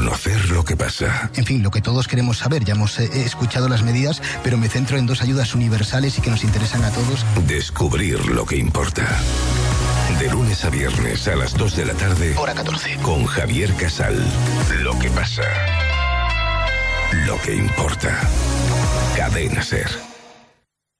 Conocer lo que pasa. En fin, lo que todos queremos saber. Ya hemos escuchado las medidas, pero me centro en 2 ayudas universales y que nos interesan a todos. Descubrir lo que importa. De lunes a viernes a las 2 de la tarde. Hora 14. Con Javier Casal. Lo que pasa. Lo que importa. Cadena SER.